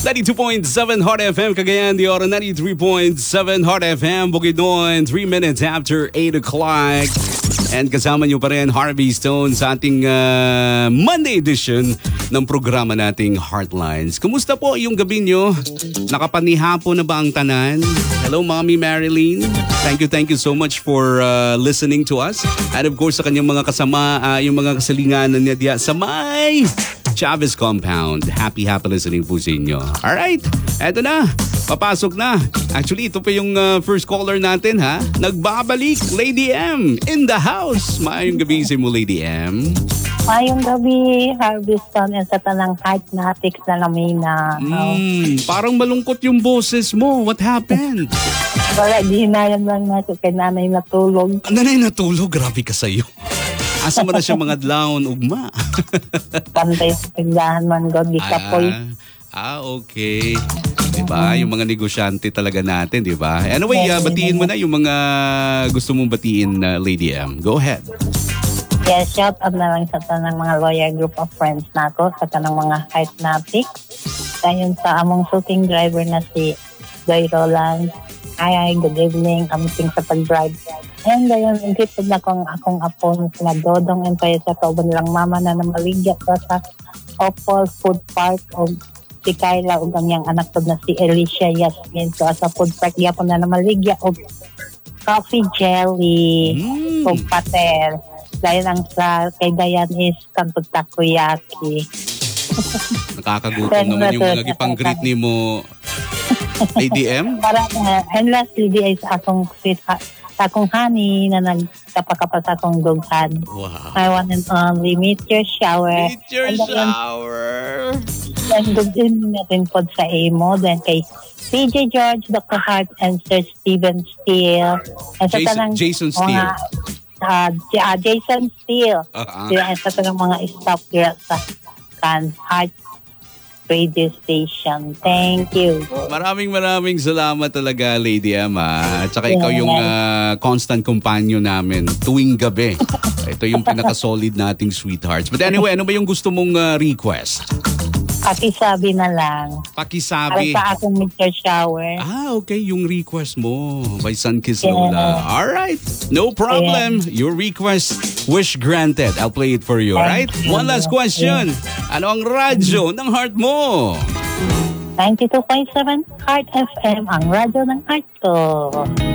92.7 Heart FM, Cagayan de Oro, 93.7 Heart FM, Bukidnon, 3 minutes after 8 o'clock. And kasama nyo pa rin Harvey Stone sa ating Monday edition ng programa nating Heartlines. Kumusta po yung gabi nyo? Nakapanihapo na ba ang tanan? Hello, Mommy Marilyn. Thank you so much for listening to us. And of course, sa kanyang mga kasama, yung mga kasalinganan niya diya sa may Chavez Compound. Happy listening po sa inyo. Alright, eto na. Papasok na. Actually, ito pa yung first caller natin, ha? Nagbabalik, Lady M in the house. Maayong gabi sa mo, Lady M. Maayong gabi, Harveston, and sa tanang Heartnatics na lamina. Parang malungkot yung boses mo. What happened? Wala, di hinayan lang natin kay nanay natulog. Nanay natulog? Grabe ka sa'yo. Asa mo na siya mga dlaon, ugma? Pantay sa tindahan man, God, di ka po. Okay. Diba? Yung mga negosyante talaga natin, diba? Anyway, batiin mo na yung mga gusto mong batiin, Lady M. Go ahead. Yes, shout out na lang sa tanang mga lawyer group of friends na ako, sa tanang mga Heartnatics. Ngayon sa among shooting driver na si Joy Roland. Hi, good evening. Kamising sa pag-drive. And ayun, intipid na akong apo na Dodong and kaya sa kauban nilang mama na namaligya sa Opal Food Park o si Kyla o ganyang anak ko na si Alicia Yasmin. So sa food park niya po na namaligya o coffee jelly o pater. Dahil ang sa kay Dayan is kantog takoyaki. Nakakagutom naman yung mga gipang-greet ni mo, Lady M. And lastly, di ay sa akong honey na nagkapakapa sa akong dughan. Wow. I want and only meet your shower. Meet your shower. And good evening natin po sa imo. Then kay PJ George, Dr. Hart, and Sir Steven Steele. And sa Jason Steele. Jason Steele. And sa tanang mga staff here sa Heart Radio Station. Thank you. Maraming salamat talaga, Lady Emma. At saka ikaw yung constant companion namin tuwing gabi. Ito yung pinaka-solid nating sweethearts. But anyway, ano ba yung gusto mong request? Pakisabi na lang. Pakisabi? Para sa akong meter shower. Okay. Yung request mo by Sunkiss Lola. Alright. No problem. Your request, wish granted. I'll play it for you, alright? One last question. Ano ang radyo ng heart mo? 92.7 Heart FM, ang radyo ng heart ko.